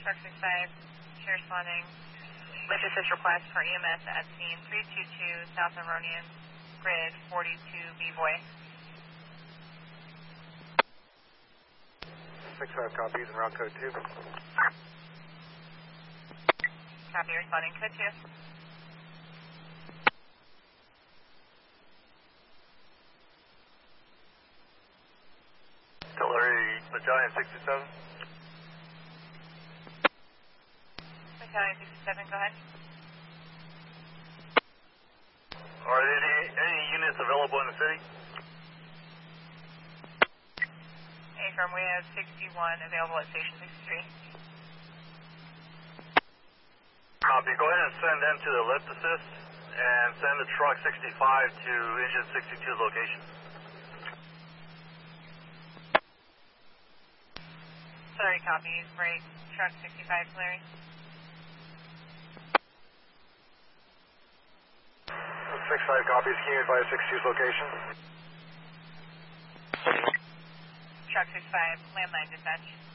Truck 65, share responding. With assist request for EMS at scene 322 South Aronian, grid 42B voice. 65 copies and route code 2. Copy, responding code 2. Artillery Battalion 67. Battalion 67, go ahead. Are there any units available in the city? Affirm, we have 61 available at Station 63. Copy. Go ahead and send them to the lift assist and send the truck 65 to engine 62's location. Slurry copies, break, truck 65, Slurry. 65 copies, can you advise 62's location? Truck 65, landline dispatch.